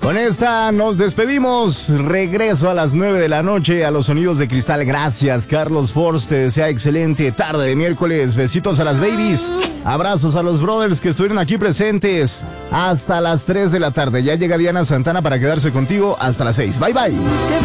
Con esta nos despedimos. Regreso a las 9 de la noche a los sonidos de cristal. Gracias, Carlos Force. Te desea excelente tarde de miércoles. Besitos a las babies. Abrazos a los brothers que estuvieron aquí presentes hasta las 3 de la tarde. Ya llega Diana Santana para quedarse contigo hasta las 6. Bye, bye.